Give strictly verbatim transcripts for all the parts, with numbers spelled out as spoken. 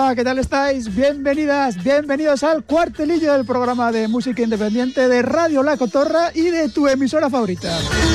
Hola, ¿qué tal estáis? Bienvenidas, bienvenidos al cuartelillo del programa de música independiente de Radio La Cotorra y de tu emisora favorita.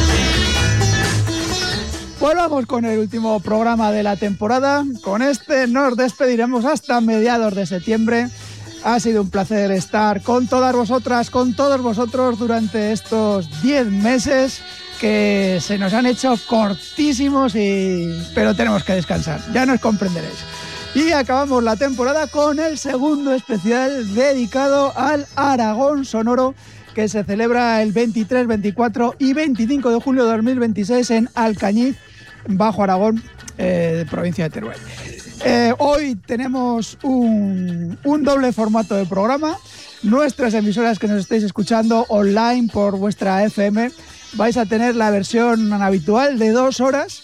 Pues vamos con el último programa de la temporada. Con este nos despediremos hasta mediados de septiembre. Ha sido un placer estar con todas vosotras, con todos vosotros durante estos diez meses que se nos han hecho cortísimos, y... pero tenemos que descansar, ya nos comprenderéis. Y acabamos la temporada con el segundo especial dedicado al Aragón Sonoro, que se celebra el veintitrés, veinticuatro y veinticinco de julio de dos mil veintiséis en Alcañiz, Bajo Aragón, eh, provincia de Teruel. Eh, hoy tenemos un, un doble formato de programa. Nuestras emisoras que nos estéis escuchando online por vuestra F M vais a tener la versión habitual de dos horas.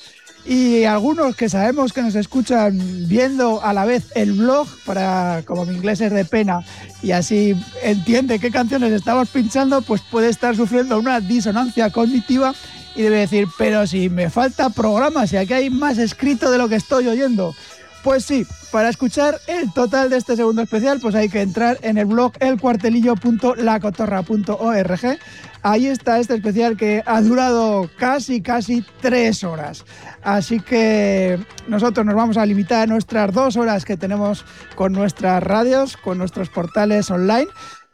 Y algunos que sabemos que nos escuchan viendo a la vez el blog, para, como mi inglés es de pena y así entiende qué canciones estamos pinchando, pues puede estar sufriendo una disonancia cognitiva y debe decir, pero si me falta programa, si aquí hay más escrito de lo que estoy oyendo. Pues sí, para escuchar el total de este segundo especial, pues hay que entrar en el blog el cuartelillo punto la cotorra punto org. Ahí está este especial que ha durado casi, casi tres horas. Así que nosotros nos vamos a limitar a nuestras dos horas que tenemos con nuestras radios, con nuestros portales online.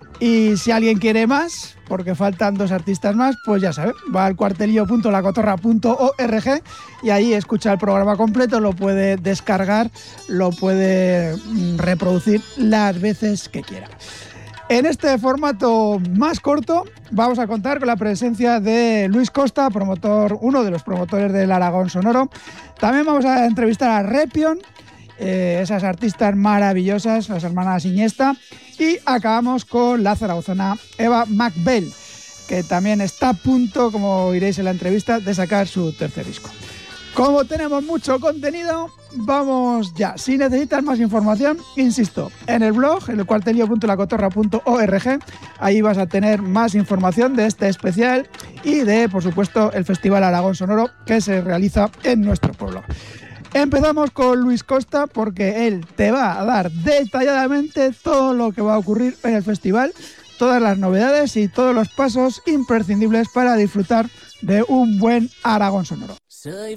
Y si alguien quiere más, porque faltan dos artistas más, pues ya sabe, va al cuartelillo punto la cotorra punto org y ahí escucha el programa completo, lo puede descargar, lo puede reproducir las veces que quiera. En este formato más corto vamos a contar con la presencia de Luis Costa, promotor, uno de los promotores del Aragón Sonoro. También vamos a entrevistar a Repion, eh, esas artistas maravillosas, las hermanas Iniesta. Y acabamos con la zaragozana Eva McBell, que también está a punto, como oiréis en la entrevista, de sacar su tercer disco. Como tenemos mucho contenido, vamos ya. Si necesitas más información, insisto, en el blog, en el cuartelillo punto la cotorra punto org, ahí vas a tener más información de este especial y de, por supuesto, el Festival Aragón Sonoro que se realiza en nuestro pueblo. Empezamos con Luis Costa porque él te va a dar detalladamente todo lo que va a ocurrir en el festival, todas las novedades y todos los pasos imprescindibles para disfrutar de un buen Aragón Sonoro. Soy